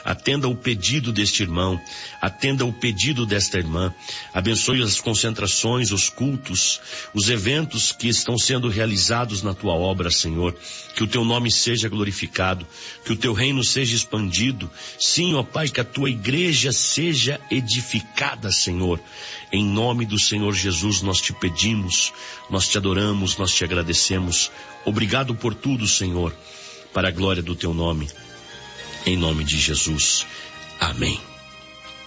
Atenda o pedido deste irmão, atenda o pedido desta irmã. Abençoe as concentrações, os cultos, os eventos que estão sendo realizados na tua obra, Senhor. Que o teu nome seja glorificado, que o teu reino seja expandido. Sim, ó Pai, que a tua igreja seja edificada, Senhor. Em nome do Senhor Jesus nós te pedimos, nós te adoramos, nós te agradecemos. Obrigado por tudo, Senhor, para a glória do teu nome. Em nome de Jesus. Amém.